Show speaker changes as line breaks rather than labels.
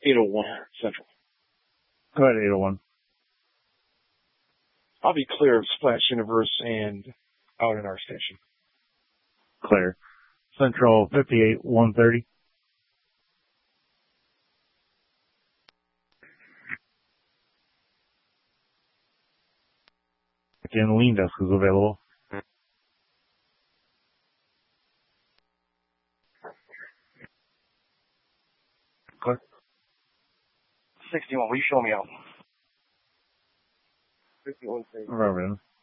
801 Central.
Go ahead, 801.
I'll be clear of Splash Universe and out in our station.
Clear. Central 58, 130. Again, lean desk is available. Clear.
61, will you show me out? 51,
Robin.